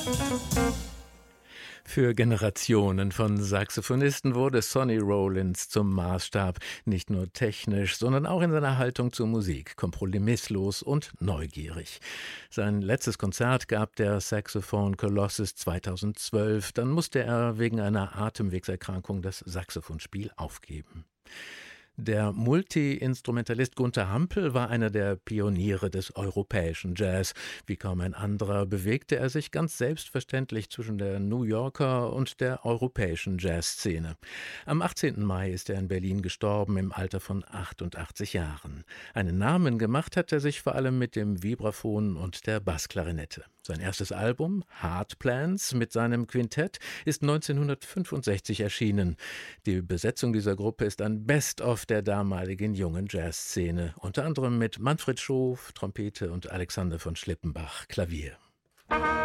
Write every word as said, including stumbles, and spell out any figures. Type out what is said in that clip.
Für Generationen von Saxophonisten wurde Sonny Rollins zum Maßstab, nicht nur technisch, sondern auch in seiner Haltung zur Musik, kompromisslos und neugierig. Sein letztes Konzert gab der Saxophone Colossus zweitausendzwölf, dann musste er wegen einer Atemwegserkrankung das Saxophonspiel aufgeben. Der Multi-Instrumentalist Gunther Hampel war einer der Pioniere des europäischen Jazz. Wie kaum ein anderer bewegte er sich ganz selbstverständlich zwischen der New Yorker und der europäischen Jazzszene. Am achtzehnten Mai ist er in Berlin gestorben, im Alter von achtundachtzig Jahren. Einen Namen gemacht hat er sich vor allem mit dem Vibraphon und der Bassklarinette. Sein erstes Album, Heart Plans, mit seinem Quintett, ist neunzehnhundertfünfundsechzig erschienen. Die Besetzung dieser Gruppe ist ein Best-of der damaligen jungen Jazzszene, unter anderem mit Manfred Schof, Trompete und Alexander von Schlippenbach, Klavier.